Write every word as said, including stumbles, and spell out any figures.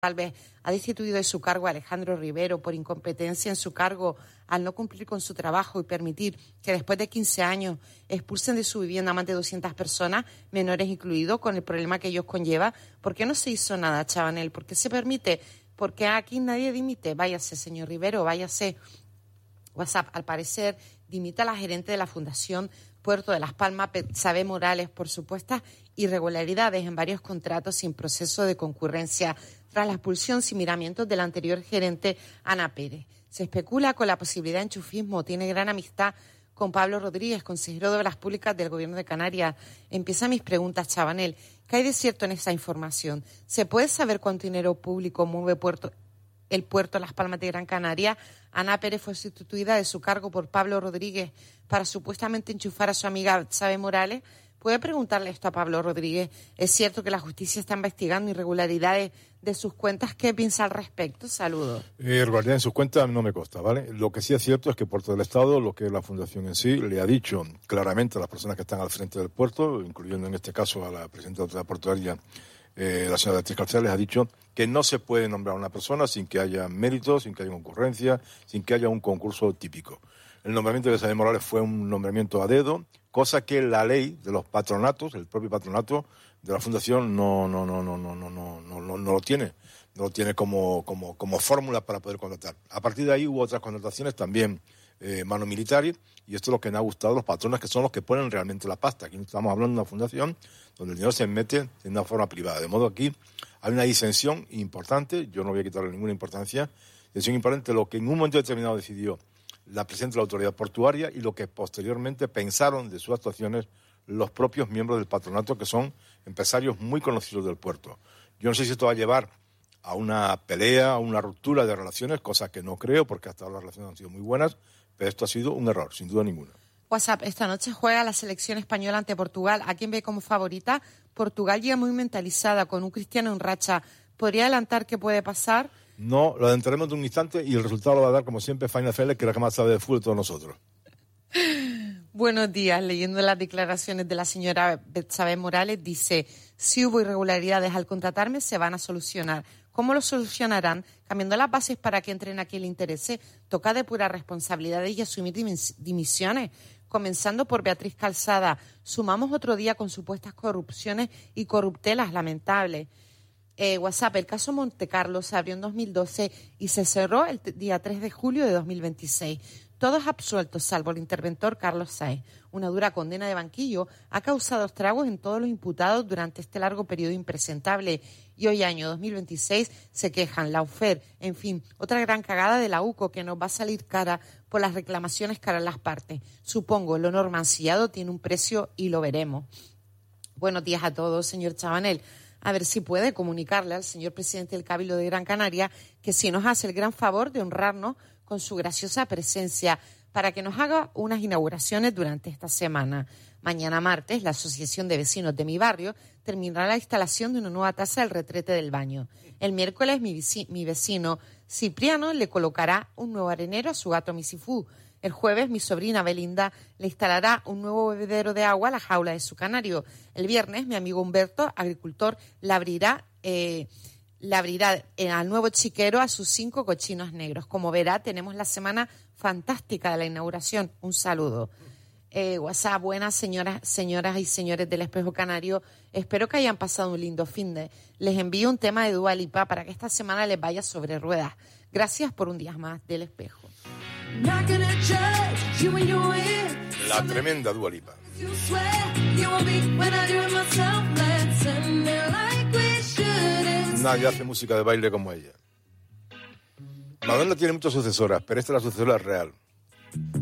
Alves ha destituido de su cargo a Alejandro Rivero por incompetencia en su cargo al no cumplir con su trabajo y permitir que después de quince años expulsen de su vivienda a más de doscientas personas, menores incluidos, con el problema que ellos conlleva. ¿Por qué no se hizo nada, Chabanel? ¿Por qué se permite? Porque aquí nadie dimite. Váyase, señor Rivero, váyase. WhatsApp, al parecer, dimite a la gerente de la Fundación Puerto de Las Palmas, Betsabe Morales, por supuestas irregularidades en varios contratos sin proceso de concurrencia tras la expulsión sin miramientos de la anterior gerente Ana Pérez. Se especula con la posibilidad de enchufismo. Tiene gran amistad con Pablo Rodríguez, consejero de Obras Públicas del Gobierno de Canarias. Empiezan mis preguntas, Chabanel. ¿Qué hay de cierto en esa información? ¿Se puede saber cuánto dinero público mueve Puerto, el puerto de Las Palmas de Gran Canaria? Ana Pérez fue sustituida de su cargo por Pablo Rodríguez para supuestamente enchufar a su amiga Betsabe Morales. ¿Puede preguntarle esto a Pablo Rodríguez? ¿Es cierto que la justicia está investigando irregularidades de sus cuentas? ¿Qué piensa al respecto? Saludos. Eh, irregularidades en sus cuentas no me consta, ¿vale? Lo que sí es cierto es que Puerto del Estado, lo que es la Fundación en sí, le ha dicho claramente a las personas que están al frente del puerto, incluyendo en este caso a la presidenta de la Autoridad Portuaria, eh, la señora Beatriz García, les ha dicho que no se puede nombrar a una persona sin que haya méritos, sin que haya concurrencia, sin que haya un concurso típico. El nombramiento de Betsabe Morales fue un nombramiento a dedo, cosa que la ley de los patronatos, el propio patronato de la Fundación no no no no no no no no, no, no lo tiene, no lo tiene como como como fórmula para poder contratar. A partir de ahí hubo otras contrataciones también eh, mano militar, y esto es lo que me ha gustado a los patrones, que son los que ponen realmente la pasta. Aquí estamos hablando de una fundación donde el dinero se mete de una forma privada, de modo que aquí hay una disensión importante. Yo no voy a quitarle ninguna importancia, disensión importante lo que en un momento determinado decidió la presidenta de la Autoridad Portuaria y lo que posteriormente pensaron de sus actuaciones los propios miembros del patronato, que son empresarios muy conocidos del puerto. Yo no sé si esto va a llevar a una pelea, a una ruptura de relaciones, cosa que no creo, porque hasta ahora las relaciones han sido muy buenas, pero esto ha sido un error, sin duda ninguna. WhatsApp, esta noche juega la selección española ante Portugal. ¿A quién ve como favorita? Portugal llega muy mentalizada, con un Cristiano en racha. ¿Podría adelantar qué puede pasar? No, lo adentraremos de un instante y el resultado lo va a dar, como siempre, Faina Félix, que es la que más sabe de fútbol de todos nosotros. Buenos días. Leyendo las declaraciones de la señora Betsabe Morales, dice: si hubo irregularidades al contratarme, se van a solucionar. ¿Cómo lo solucionarán? Cambiando las bases para que entren a quien le interese. Toca depurar responsabilidades y asumir dimisiones, comenzando por Beatriz Calzada. Sumamos otro día con supuestas corrupciones y corruptelas lamentables. Eh, WhatsApp, el caso Montecarlo se abrió en dos mil doce y se cerró el t- día tres de julio de dos mil veintiséis. Todos absueltos, salvo el interventor Carlos Sáez. Una dura condena de banquillo ha causado estragos en todos los imputados durante este largo periodo impresentable. Y hoy, año dos mil veintiséis, se quejan la U F E R. En fin, otra gran cagada de la U C O que nos va a salir cara por las reclamaciones que harán las partes. Supongo, el honor mancillado tiene un precio y lo veremos. Buenos días a todos, señor Chabanel. A ver si puede comunicarle al señor presidente del Cabildo de Gran Canaria que si nos hace el gran favor de honrarnos con su graciosa presencia para que nos haga unas inauguraciones durante esta semana. Mañana martes, la Asociación de Vecinos de mi barrio terminará la instalación de una nueva taza del retrete del baño. El miércoles, mi, vici- mi vecino Cipriano le colocará un nuevo arenero a su gato Misifú. El jueves, mi sobrina Belinda le instalará un nuevo bebedero de agua a la jaula de su canario. El viernes, mi amigo Humberto, agricultor, le abrirá, eh, le abrirá eh, al nuevo chiquero a sus cinco cochinos negros. Como verá, tenemos la semana fantástica de la inauguración. Un saludo. Eh, WhatsApp, buenas señoras, señoras y señores del Espejo Canario. Espero que hayan pasado un lindo fin de. Les envío un tema de Dua Lipa para que esta semana les vaya sobre ruedas. Gracias por un día más del Espejo. La tremenda Dua Lipa. Nadie hace música de baile como ella. Madonna tiene muchas sucesoras, pero esta es la sucesora real.